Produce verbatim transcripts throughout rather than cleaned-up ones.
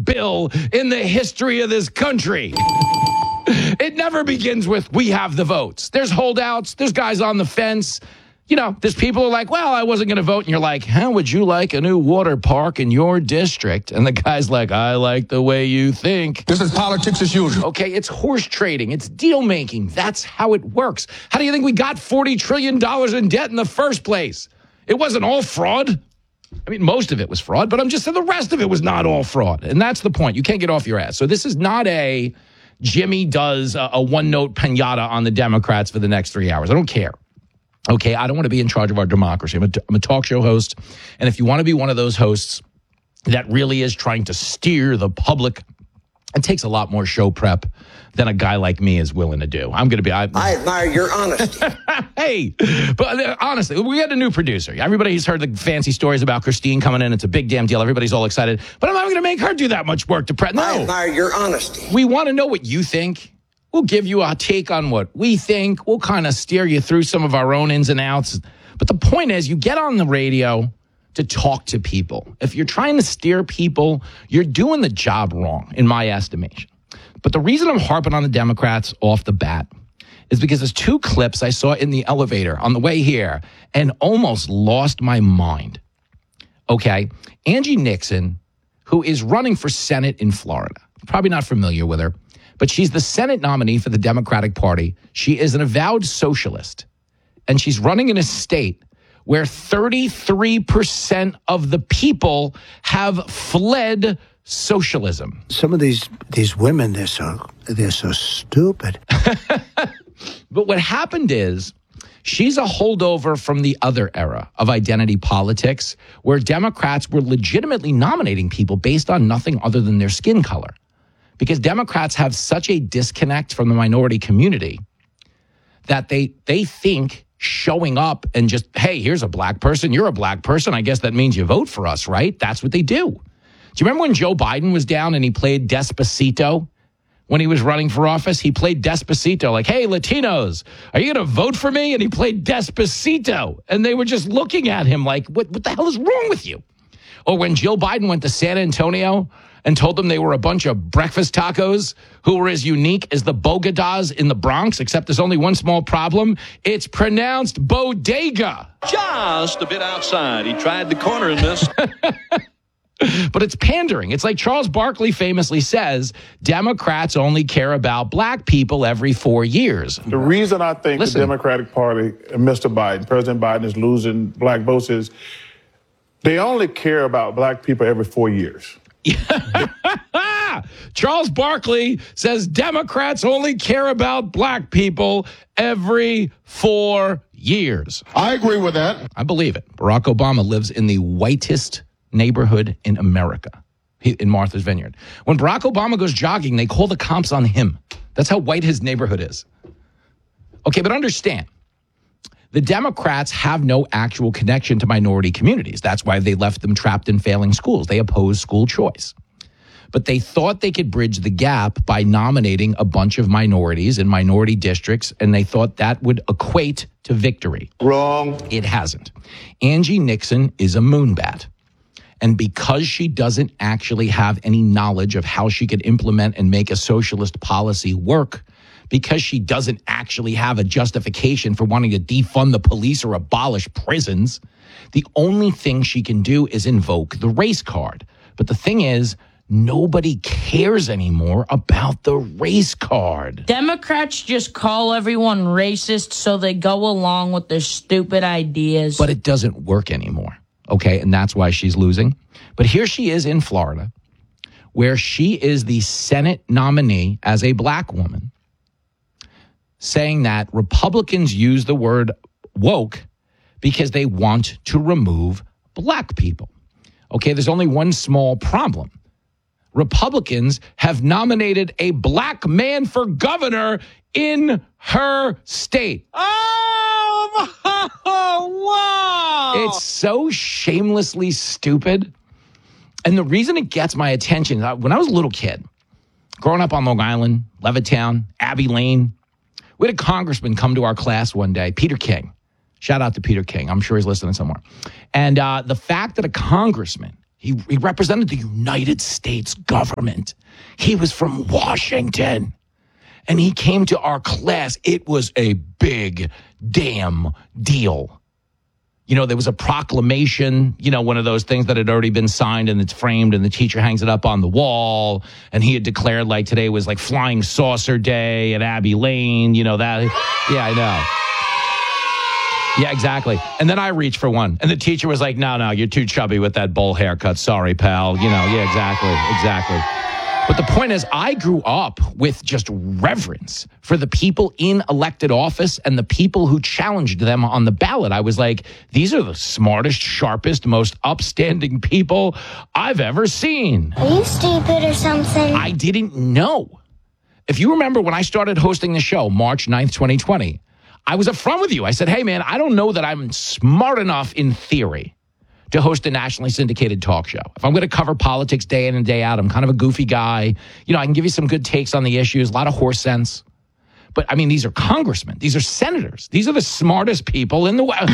bill in the history of this country. It never begins with, we have the votes. There's holdouts. There's guys on the fence. You know, there's people who are like, well, I wasn't going to vote. And you're like, how would you like a new water park in your district? And the guy's like, I like the way you think. This is politics as usual. Okay, it's horse trading. It's deal making. That's how it works. How do you think we got forty trillion dollars in debt in the first place? It wasn't all fraud. I mean, most of it was fraud, but I'm just saying the rest of it was not all fraud. And that's the point. You can't get off your ass. So this is not a Jimmy does a, a one-note pinata on the Democrats for the next three hours. I don't care. Okay, I don't want to be in charge of our democracy. I'm a, I'm a talk show host. And if you want to be one of those hosts that really is trying to steer the public, it takes a lot more show prep than a guy like me is willing to do. I'm going to be... I, I admire your honesty. Hey, but uh, honestly, we got a new producer. Everybody's heard the fancy stories about Christine coming in. It's a big damn deal. Everybody's all excited. But I'm not going to make her do that much work to prep. No. I admire your honesty. We want to know what you think. We'll give you a take on what we think. We'll kind of steer you through some of our own ins and outs. But the point is, you get on the radio to talk to people. If you're trying to steer people, you're doing the job wrong, in my estimation. But the reason I'm harping on the Democrats off the bat is because there's two clips I saw in the elevator on the way here and almost lost my mind. Okay, Angie Nixon, who is running for Senate in Florida. Probably not familiar with her. But she's the Senate nominee for the Democratic Party. She is an avowed socialist. And she's running in a state where thirty-three percent of the people have fled socialism. Some of these these women, they're so they're so stupid. But what happened is she's a holdover from the other era of identity politics, where Democrats were legitimately nominating people based on nothing other than their skin color. Because Democrats have such a disconnect from the minority community that they they think showing up and just, hey, here's a black person, you're a black person, I guess that means you vote for us, right? That's what they do. Do you remember when Joe Biden was down and he played Despacito when he was running for office? He played Despacito, like, hey, Latinos, are you going to vote for me? And he played Despacito. And they were just looking at him like, what, what the hell is wrong with you? Or when Jill Biden went to San Antonio and told them they were a bunch of breakfast tacos who were as unique as the bodegas in the Bronx, except there's only one small problem. It's pronounced bodega. Just a bit outside. He tried the corner in this. But it's pandering. It's like Charles Barkley famously says, Democrats only care about black people every four years. The reason I think Listen. the Democratic Party, and Mister Biden, President Biden is losing black votes is they only care about black people every four years. Charles Barkley says Democrats only care about black people every four years. I agree with that. I believe it. Barack Obama lives in the whitest neighborhood in America, in Martha's Vineyard. When Barack Obama goes jogging, they call the cops on him. That's how white his neighborhood is. Okay, but understand, the Democrats have no actual connection to minority communities. That's why they left them trapped in failing schools. They oppose school choice. But they thought they could bridge the gap by nominating a bunch of minorities in minority districts, and they thought that would equate to victory. Wrong. It hasn't. Angie Nixon is a moonbat. And because she doesn't actually have any knowledge of how she could implement and make a socialist policy work, because she doesn't actually have a justification for wanting to defund the police or abolish prisons, the only thing she can do is invoke the race card. But the thing is, nobody cares anymore about the race card. Democrats just call everyone racist so they go along with their stupid ideas. But it doesn't work anymore, okay? And that's why she's losing. But here she is in Florida, where she is the Senate nominee as a black woman, saying that Republicans use the word woke because they want to remove black people. Okay, there's only one small problem. Republicans have nominated a black man for governor in her state. Oh, wow. It's so shamelessly stupid. And the reason it gets my attention, when I was a little kid, growing up on Long Island, Levittown, Abbey Lane, we had a congressman come to our class one day, Peter King. Shout out to Peter King. I'm sure he's listening somewhere. And uh, the fact that a congressman He, he represented the United States government. He was from Washington. And he came to our class. It was a big damn deal. You know, there was a proclamation, you know, one of those things that had already been signed and it's framed and the teacher hangs it up on the wall. And he had declared like today was like Flying Saucer Day at Abbey Lane, you know, that. Yeah, I know. Yeah, exactly. And then I reached for one. And the teacher was like, no, no, you're too chubby with that bowl haircut. Sorry, pal. You know, yeah, exactly. Exactly. But the point is, I grew up with just reverence for the people in elected office and the people who challenged them on the ballot. I was like, these are the smartest, sharpest, most upstanding people I've ever seen. Are you stupid or something? I didn't know. If you remember when I started hosting the show, March ninth, twenty twenty, I was upfront with you. I said, hey, man, I don't know that I'm smart enough in theory to host a nationally syndicated talk show. If I'm going to cover politics day in and day out, I'm kind of a goofy guy. You know, I can give you some good takes on the issues, a lot of horse sense. But, I mean, these are congressmen. These are senators. These are the smartest people in the world.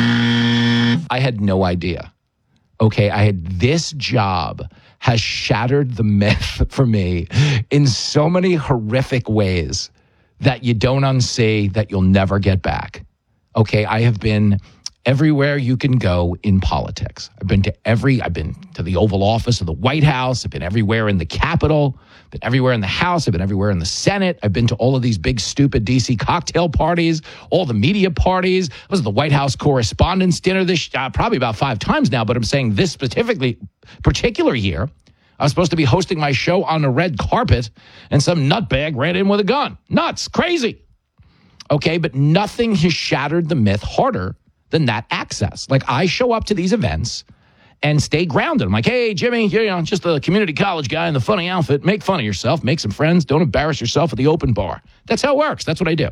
I had no idea. Okay, I had this job has shattered the myth for me in so many horrific ways that you don't unsee, that you'll never get back. Okay, I have been everywhere you can go in politics. I've been to every, I've been to the Oval Office of the White House. I've been everywhere in the Capitol, been everywhere in the House. I've been everywhere in the Senate. I've been to all of these big, stupid D C cocktail parties, all the media parties. I was at the White House Correspondents' Dinner this, uh, probably about five times now, but I'm saying this specifically, particular year, I was supposed to be hosting my show on a red carpet, and some nutbag ran in with a gun. Nuts, crazy. Okay, but nothing has shattered the myth harder than that access. Like, I show up to these events and stay grounded. I'm like, hey, Jimmy, you know, just a community college guy in the funny outfit. Make fun of yourself. Make some friends. Don't embarrass yourself at the open bar. That's how it works. That's what I do.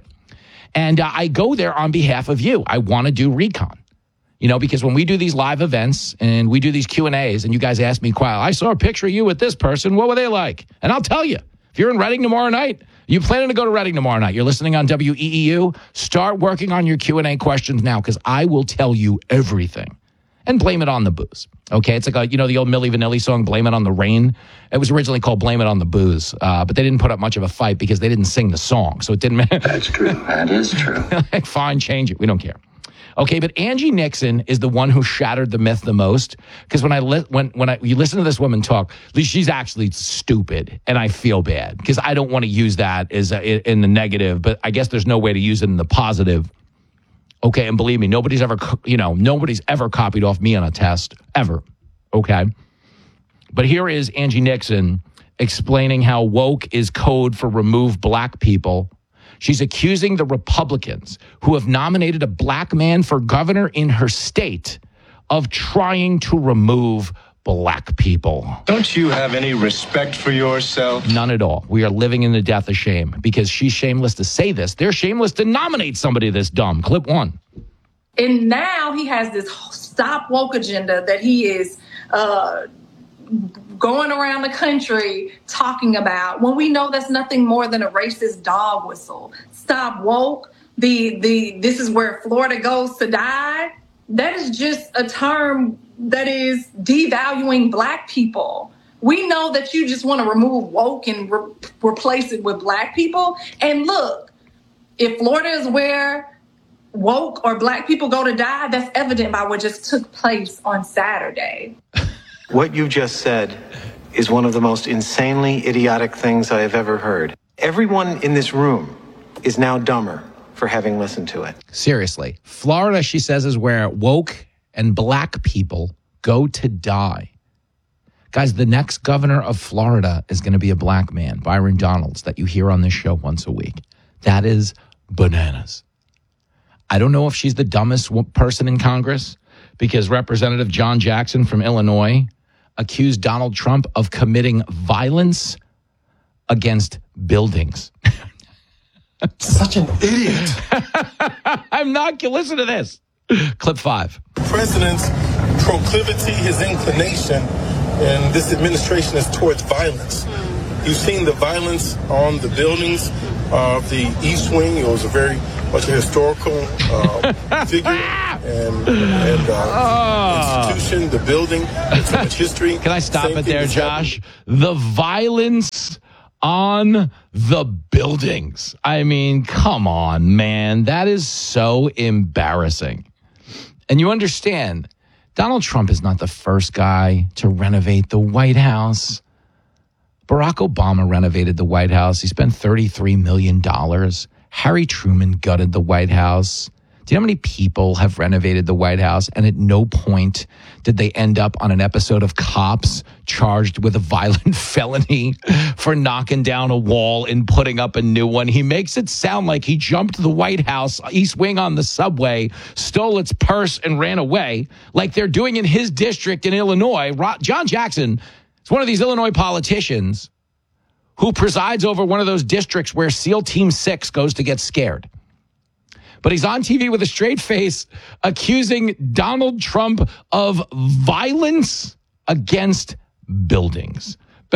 And uh, I go there on behalf of you. I want to do recon. You know, because when we do these live events and we do these Q and A's and you guys ask me, Quail, I saw a picture of you with this person. What were they like? And I'll tell you, if you're in Reading tomorrow night, you planning to go to Reading tomorrow night, you're listening on W E E U, start working on your Q and A questions now, because I will tell you everything. And blame it on the booze. Okay, it's like, a, you know, the old Milli Vanilli song, Blame It on the Rain. It was originally called Blame It on the Booze, uh, but they didn't put up much of a fight because they didn't sing the song, so it didn't matter. That's true. That is true. Fine, change it. We don't care. Okay, but Angie Nixon is the one who shattered the myth the most, because when I li- when when I you listen to this woman talk, she's actually stupid, and I feel bad because I don't want to use that as a, in the negative, but I guess there's no way to use it in the positive. Okay, and believe me, nobody's ever you know nobody's ever copied off me on a test ever. Okay, but here is Angie Nixon explaining how woke is code for remove black people. She's accusing the Republicans who have nominated a black man for governor in her state of trying to remove black people. Don't you have any respect for yourself? None at all. We are living in the death of shame because she's shameless to say this. They're shameless to nominate somebody this dumb. Clip one. And now he has this stop woke agenda that he is uh, going around the country talking about, when we know that's nothing more than a racist dog whistle. Stop woke. The the this is where Florida goes to die. That is just a term that is devaluing black people. We know that you just want to remove woke and re- replace it with black people. And look, if Florida is where woke or black people go to die, that's evident by what just took place on Saturday. What you just said is one of the most insanely idiotic things I have ever heard. Everyone in this room is now dumber for having listened to it. Seriously. Florida, she says, is where woke and black people go to die. Guys, the next governor of Florida is going to be a black man, Byron Donalds, that you hear on this show once a week. That is bananas. I don't know if she's the dumbest person in Congress, because Representative John Jackson from Illinois accused Donald Trump of committing violence against buildings. Such an idiot. I'm not. Listen to this. Clip five. The president's proclivity, his inclination, and this administration is towards violence. You've seen the violence on the buildings of the East Wing. It was a very much a historical uh, figure and, and uh, oh. institution, the building, so much history. Can I stop Same it there, Josh? Happened. The violence on the buildings. I mean, come on, man. That is so embarrassing. And you understand, Donald Trump is not the first guy to renovate the White House. Barack Obama renovated the White House. He spent thirty-three million dollars. Harry Truman gutted the White House. Do you know how many people have renovated the White House and at no point did they end up on an episode of Cops charged with a violent felony for knocking down a wall and putting up a new one? He makes it sound like he jumped the White House East Wing on the subway, stole its purse and ran away like they're doing in his district in Illinois. John Jackson is one of these Illinois politicians who presides over one of those districts where SEAL Team six goes to get scared. But he's on T V with a straight face accusing Donald Trump of violence against buildings.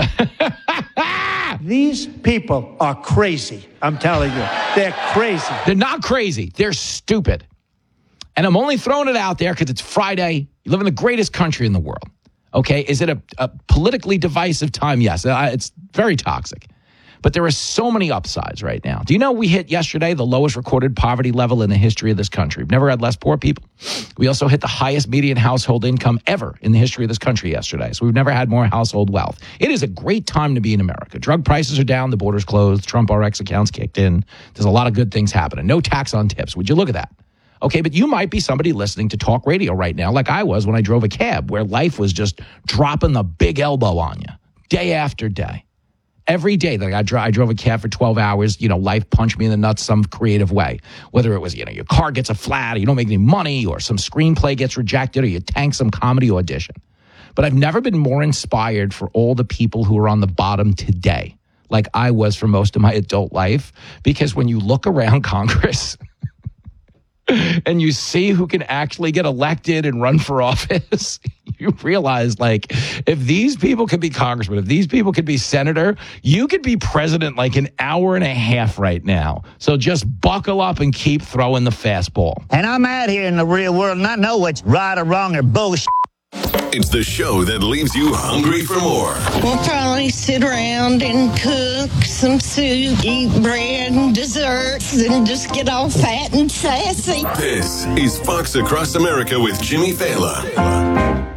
These people are crazy. I'm telling you, they're crazy. They're not crazy. They're stupid. And I'm only throwing it out there because it's Friday. You live in the greatest country in the world. Okay, is it a, a politically divisive time? Yes, it's very toxic. But there are so many upsides right now. Do you know we hit yesterday the lowest recorded poverty level in the history of this country? We've never had less poor people. We also hit the highest median household income ever in the history of this country yesterday. So we've never had more household wealth. It is a great time to be in America. Drug prices are down. The border's closed. Trump R X accounts kicked in. There's a lot of good things happening. No tax on tips. Would you look at that? Okay, but you might be somebody listening to talk radio right now like I was when I drove a cab where life was just dropping the big elbow on you day after day. Every day that I, dro- I drove a cab for twelve hours, you know, life punched me in the nuts some creative way. Whether it was, you know, your car gets a flat, or you don't make any money, or some screenplay gets rejected, or you tank some comedy audition. But I've never been more inspired for all the people who are on the bottom today, like I was for most of my adult life. Because when you look around Congress and you see who can actually get elected and run for office, you realize, like, if these people could be congressmen, if these people could be senator, you could be president like an hour and a half right now. So just buckle up and keep throwing the fastball. And I'm out here in the real world and I know what's right or wrong or bullshit. It's the show that leaves you hungry for more. We'll probably sit around and cook some soup, eat bread and desserts, and just get all fat and sassy. This is Fox Across America with Jimmy Fallon.